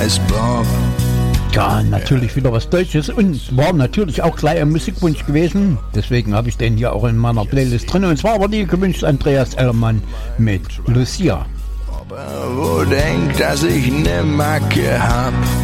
heißt Bob. Ja, natürlich wieder was Deutsches und war natürlich auch gleich ein Musikwunsch gewesen. Deswegen habe ich den hier auch in meiner Playlist drin. Und zwar war die gewünscht Andreas Ellermann mit Lucia. Ob er wohl denkt, dass ich ne Macke hab.